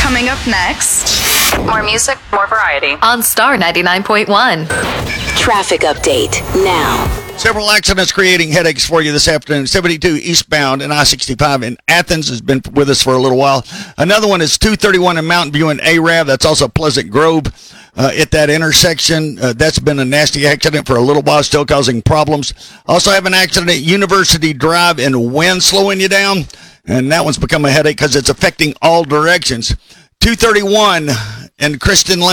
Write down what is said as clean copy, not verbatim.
Coming up next. More music, more variety. On Star 99.1. Traffic update now. Several accidents creating headaches for you this afternoon. 72 eastbound and I-65 in Athens has been with us for a little while. Another one is 231 in Mountain View and Arab. That's also Pleasant Grove at that intersection. That's been a nasty accident for a little while, still causing problems. Also have an accident at University Drive in Wynn slowing you down. And that one's become a headache because it's affecting all directions. 231 and Kristen Lane.